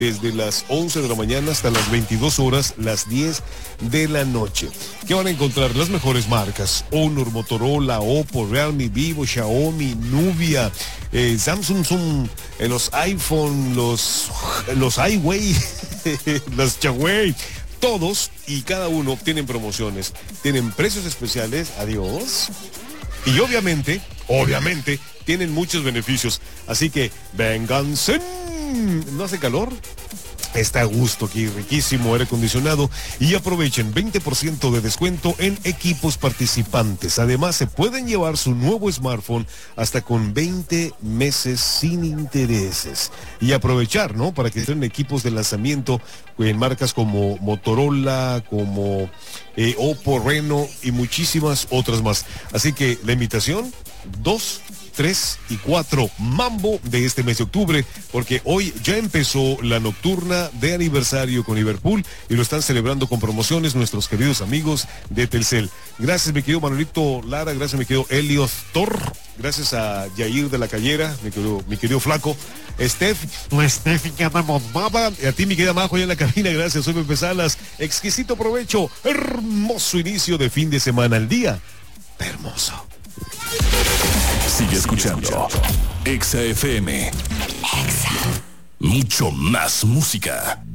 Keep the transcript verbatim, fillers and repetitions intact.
desde las once de la mañana hasta las veintidós horas, las diez de la noche. ¿Qué van a encontrar? Las mejores marcas: Honor, Motorola, Oppo, Realme, Vivo, Xiaomi, Nubia, eh, Samsung, Zoom, eh, los iPhone, los, los Huawei, los Huawei. Todos y cada uno tienen promociones, tienen precios especiales, adiós. Y obviamente, obviamente, tienen muchos beneficios. Así que, vénganse. ¿No hace calor? Está a gusto aquí, riquísimo aire acondicionado, y aprovechen veinte por ciento de descuento en equipos participantes. Además, se pueden llevar su nuevo smartphone hasta con veinte meses sin intereses. Y aprovechar, ¿no? Para que estén equipos de lanzamiento en marcas como Motorola, como eh, Oppo, Reno y muchísimas otras más. Así que la invitación, dos, tres y cuatro Mambo de este mes de octubre, porque hoy ya empezó la nocturna de aniversario con Liverpool y lo están celebrando con promociones nuestros queridos amigos de Telcel. Gracias, mi querido Manuelito Lara, gracias, mi querido Elios Thor, gracias a Yair de la Callera, mi querido, mi querido Flaco, Steph, tu Steph ya me bombaba, y a ti, mi querida Majo, allá en la cabina, gracias, soy Pepe Salas, exquisito provecho, hermoso inicio de fin de semana, al día, hermoso. Sigue escuchando Exa F M. Exa. Mucho más música.